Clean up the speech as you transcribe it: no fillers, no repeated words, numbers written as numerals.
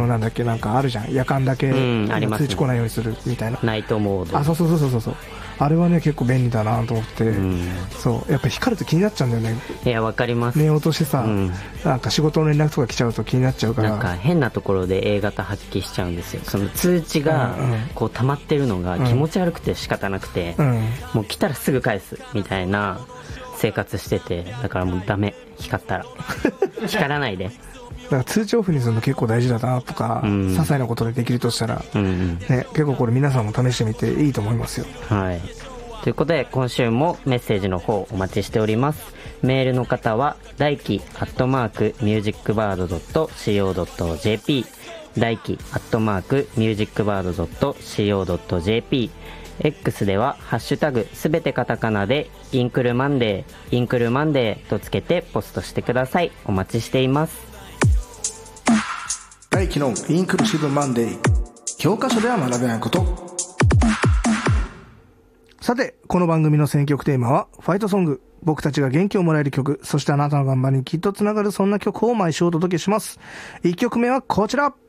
なんだっけ、なんかあるじゃん、夜間だけ通知来ないようにするみたいな、 ナイトモード。 あ、そうあれはね結構便利だなと思って、そうやっぱ光ると気になっちゃうんだよね。 いやわかります。 寝ようとしてさ、なんか仕事の連絡とか来ちゃうと気になっちゃうから、 なんか変なところで A 型発揮しちゃうんですよ。その通知がこう溜まってるのが気持ち悪くて仕方なくて、もう来たらすぐ返すみたいな生活してて、だからもうダメ、光ったら光らないで。 だから通知オフにするの結構大事だなとか、些細なことでできるとしたら、ね、結構これ皆さんも試してみていいと思いますよ。 はい。ということで今週もメッセージの方お待ちしております。メールの方は大輝@musicbird.co.jp、大輝@musicbird.co.jp、X ではハッシュタグすべてカタカナでインクルマンデーとつけてポストしてください。お待ちしています。 大輝のインクルーシブマンデー、教科書では学べないこと。さて、この番組の選曲テーマはファイトソング。僕たちが元気をもらえる曲、そしてあなたの頑張りにきっとつながる、そんな曲を毎週お届けします。1曲目はこちら。